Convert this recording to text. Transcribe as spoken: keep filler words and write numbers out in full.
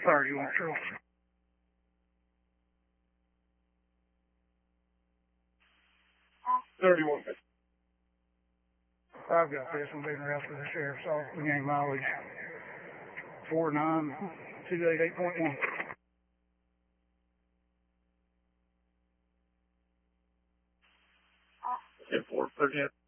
thirty-one True. thirty-one. I've got this one being around for the sheriff's office. The gang mileage four nine two eight eight point one. ten four thirty.